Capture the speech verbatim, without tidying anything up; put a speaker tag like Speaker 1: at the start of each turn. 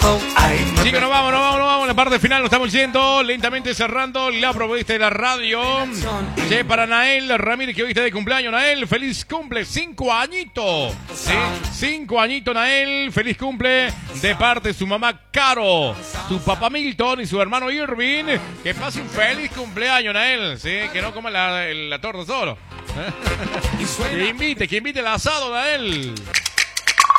Speaker 1: Sí, que nos vamos, nos vamos, nos vamos. En la parte final nos estamos yendo, lentamente cerrando la propuesta de la radio. Sí, para Nael Ramírez, que hoy está de cumpleaños. Nael, feliz cumple, cinco añitos. Sí, cinco añitos, Nael, feliz cumple de parte de su mamá Caro, su papá Milton y su hermano Irving. Que pase un feliz cumpleaños, Nael. Sí, que no coma la, la torta solo. Que invite, que invite el asado, Nael.